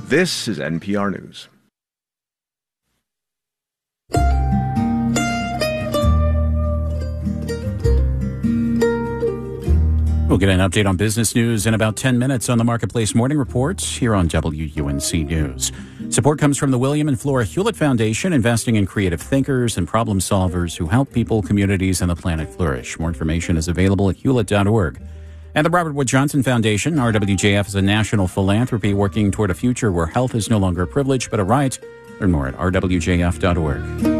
This is NPR News. We'll get an update on business news in about 10 minutes on the Marketplace Morning Report here on WUNC News. Support comes from the William and Flora Hewlett Foundation, investing in creative thinkers and problem solvers who help people, communities, and the planet flourish. More information is available at hewlett.org. And the Robert Wood Johnson Foundation, RWJF, is a national philanthropy working toward a future where health is no longer a privilege but a right. Learn more at rwjf.org.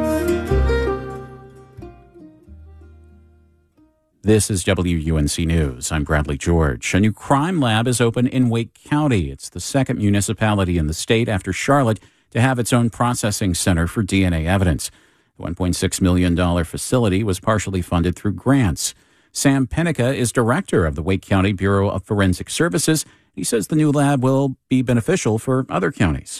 This is WUNC News. I'm Bradley George. A new crime lab is open in Wake County. It's the second municipality in the state after Charlotte to have its own processing center for DNA evidence. The $1.6 million facility was partially funded through grants. Sam Penica is director of the Wake County Bureau of Forensic Services. He says the new lab will be beneficial for other counties.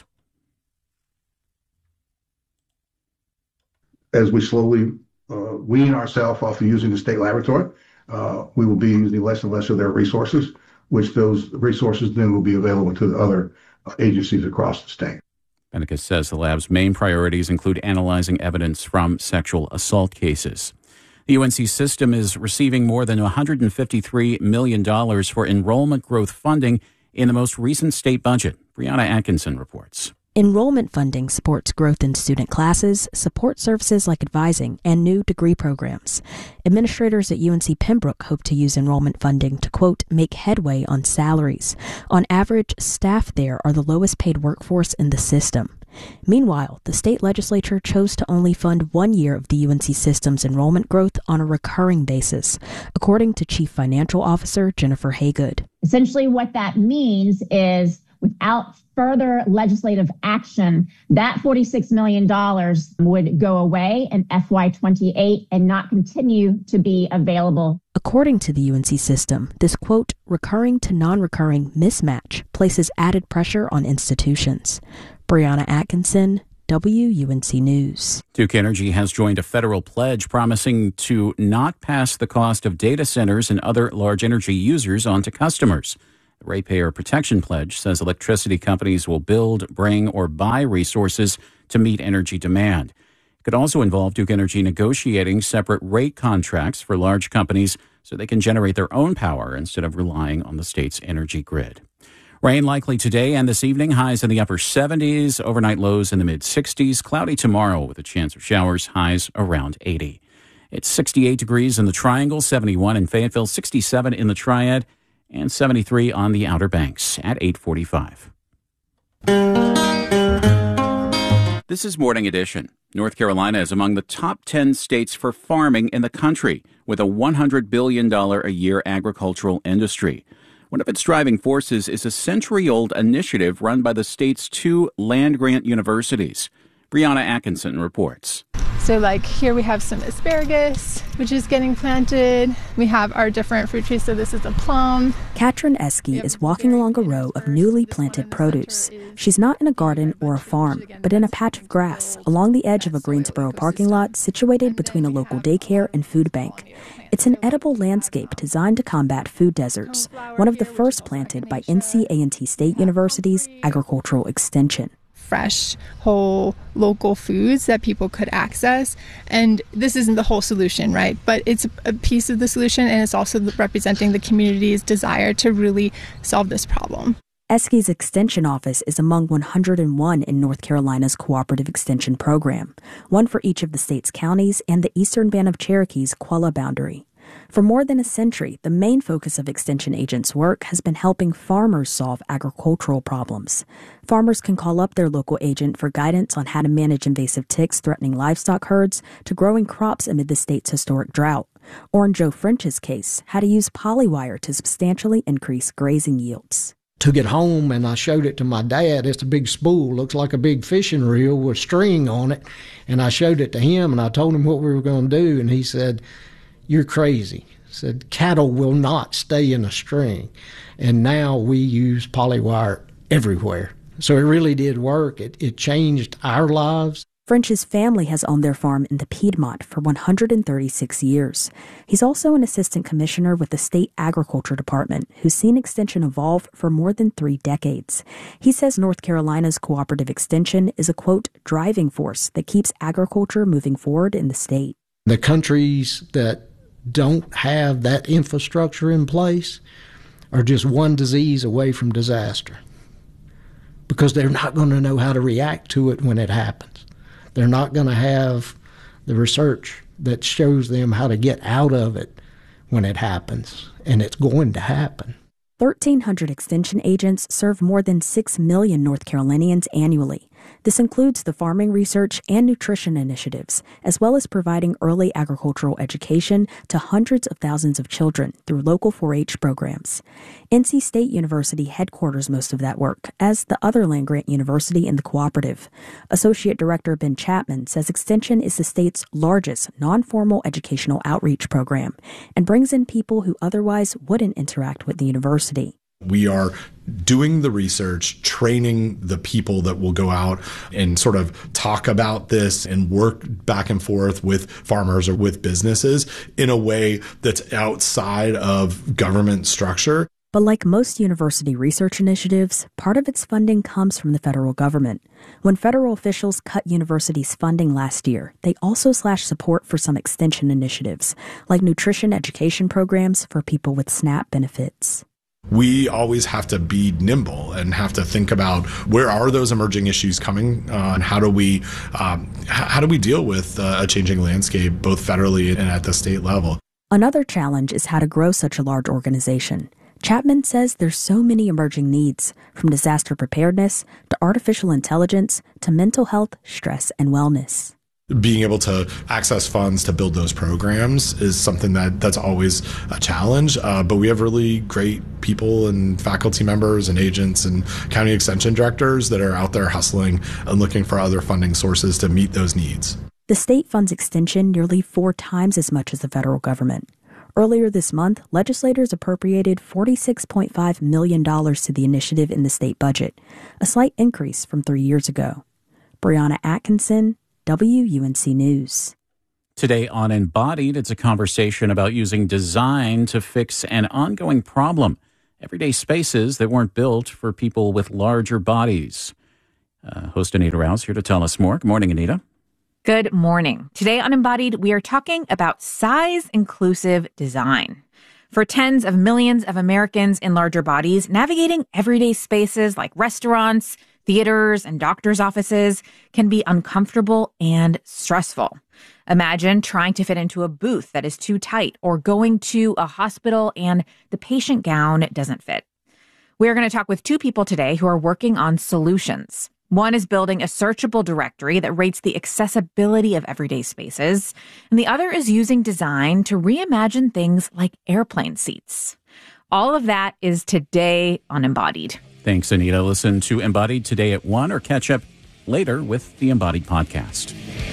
As we slowly wean ourselves off of using the state laboratory, we will be using less and less of their resources, which those resources then will be available to the other agencies across the state. Penica says the lab's main priorities include analyzing evidence from sexual assault cases. The UNC system is receiving more than $153 million for enrollment growth funding in the most recent state budget. Brianna Atkinson reports. Enrollment funding supports growth in student classes, support services like advising, and new degree programs. Administrators at UNC Pembroke hope to use enrollment funding to, quote, make headway on salaries. On average, staff there are the lowest paid workforce in the system. Meanwhile, the state legislature chose to only fund 1 year of the UNC system's enrollment growth on a recurring basis, according to Chief Financial Officer Jennifer Haygood. Essentially, what that means is without further legislative action, that $46 million would go away in FY28 and not continue to be available. According to the UNC system, this, quote, recurring to non-recurring mismatch places added pressure on institutions. Brianna Atkinson, WUNC News. Duke Energy has joined a federal pledge promising to not pass the cost of data centers and other large energy users on to customers. The Ratepayer Protection Pledge says electricity companies will build, bring, or buy resources to meet energy demand. It could also involve Duke Energy negotiating separate rate contracts for large companies so they can generate their own power instead of relying on the state's energy grid. Rain likely today and this evening, highs in the upper 70s, overnight lows in the mid-60s, cloudy tomorrow with a chance of showers, highs around 80. It's 68 degrees in the Triangle, 71 in Fayetteville, 67 in the Triad, and 73 on the Outer Banks at 8:45. This is Morning Edition. North Carolina is among the top 10 states for farming in the country, with a $100 billion a year agricultural industry. One of its driving forces is a century-old initiative run by the state's two land-grant universities. Brianna Atkinson reports. So here we have some asparagus, which is getting planted. We have our different fruit trees. So this is a plum. Katrin Eske is walking along a row of newly planted produce. She's not in a garden or a farm, but in a patch of grass along the edge of a Greensboro parking lot situated between a local daycare and food bank. It's an edible landscape designed to combat food deserts, one of the first planted by NC A&T State University's Agricultural Extension. Fresh, whole, local foods that people could access. And this isn't the whole solution, right? But it's a piece of the solution, and it's also representing the community's desire to really solve this problem. Eske's Extension Office is among 101 in North Carolina's Cooperative Extension Program, one for each of the state's counties and the Eastern Band of Cherokee's Qualla boundary. For more than a century, the main focus of Extension agents' work has been helping farmers solve agricultural problems. Farmers can call up their local agent for guidance on how to manage invasive ticks threatening livestock herds to growing crops amid the state's historic drought. Or in Joe French's case, how to use polywire to substantially increase grazing yields. Took it home and I showed it to my dad. It's a big spool, looks like a big fishing reel with string on it. And I showed it to him and I told him what we were going to do. And he said, "You're crazy." Said, "Cattle will not stay in a string." And now we use polywire everywhere. So it really did work. It changed our lives. French's family has owned their farm in the Piedmont for 136 years. He's also an assistant commissioner with the state agriculture department who's seen extension evolve for more than 3 decades. He says North Carolina's cooperative extension is a, quote, driving force that keeps agriculture moving forward in the state. The countries that don't have that infrastructure in place are just one disease away from disaster because they're not going to know how to react to it when it happens. They're not going to have the research that shows them how to get out of it when it happens, and it's going to happen. 1,300 extension agents serve more than 6 million North Carolinians annually. This includes the farming research and nutrition initiatives, as well as providing early agricultural education to hundreds of thousands of children through local 4-H programs. NC State University headquarters most of that work, as the other land-grant university in the cooperative. Associate Director Ben Chapman says Extension is the state's largest non-formal educational outreach program and brings in people who otherwise wouldn't interact with the university. We are doing the research, training the people that will go out and sort of talk about this and work back and forth with farmers or with businesses in a way that's outside of government structure. But like most university research initiatives, part of its funding comes from the federal government. When federal officials cut universities' funding last year, they also slashed support for some extension initiatives, like nutrition education programs for people with SNAP benefits. We always have to be nimble and have to think about where are those emerging issues coming and how do we deal with a changing landscape both federally and at the state level. Another challenge is how to grow such a large organization. Chapman says there's so many emerging needs, from disaster preparedness to artificial intelligence to mental health, stress, and wellness. Being able to access funds to build those programs is something that's always a challenge, but we have really great people and faculty members and agents and county extension directors that are out there hustling and looking for other funding sources to meet those needs. The state funds extension nearly 4 times as much as the federal government. Earlier this month, legislators appropriated $46.5 million to the initiative in the state budget, a slight increase from 3 years ago. Brianna Atkinson, WUNC News. Today on Embodied, it's a conversation about using design to fix an ongoing problem. Everyday spaces that weren't built for people with larger bodies. Host Anita Rouse here to tell us more. Good morning, Anita. Good morning. Today on Embodied, we are talking about size-inclusive design. For tens of millions of Americans in larger bodies, navigating everyday spaces like restaurants, theaters, and doctors' offices can be uncomfortable and stressful. Imagine trying to fit into a booth that is too tight or going to a hospital and the patient gown doesn't fit. We are going to talk with 2 people today who are working on solutions. One is building a searchable directory that rates the accessibility of everyday spaces, and the other is using design to reimagine things like airplane seats. All of that is today on Embodied. Thanks, Anita. Listen to Embodied today at 1 or catch up later with the Embodied podcast.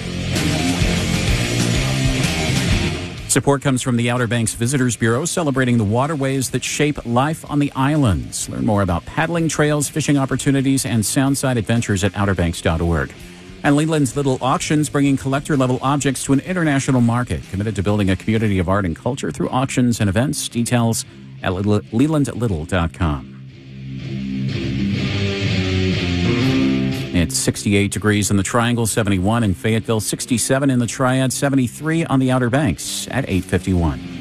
Support comes from the Outer Banks Visitors Bureau, celebrating the waterways that shape life on the islands. Learn more about paddling trails, fishing opportunities, and soundside adventures at outerbanks.org. And Leland's Little Auctions, bringing collector-level objects to an international market, committed to building a community of art and culture through auctions and events. Details at lelandlittle.com. It's 68 degrees in the Triangle, 71 in Fayetteville, 67 in the Triad, 73 on the Outer Banks at 8:51.